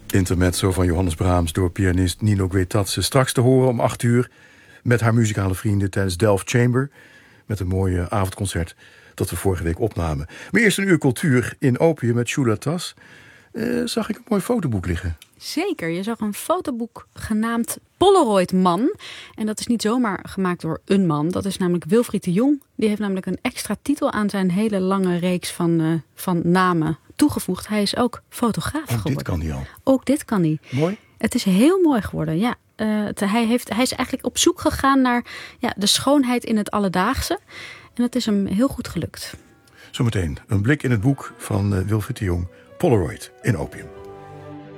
Intermezzo van Johannes Brahms door pianist Nino Guaitatse. Straks te horen om 8:00 met haar muzikale vrienden tijdens Delft Chamber. Met een mooi avondconcert dat we vorige week opnamen. Maar eerst een uur cultuur in Opium met Shula Tas. Zag ik een mooi fotoboek liggen. Zeker, je zag een fotoboek genaamd Polaroid Man. En dat is niet zomaar gemaakt door een man. Dat is namelijk Wilfried de Jong. Die heeft namelijk een extra titel aan zijn hele lange reeks van namen toegevoegd. Hij is ook fotograaf geworden. Dit kan hij al. Ook dit kan hij. Mooi. Het is heel mooi geworden, ja. Hij is eigenlijk op zoek gegaan naar de schoonheid in het alledaagse. En dat is hem heel goed gelukt. Zometeen een blik in het boek van Wilfried de Jong. Polaroid in Opium.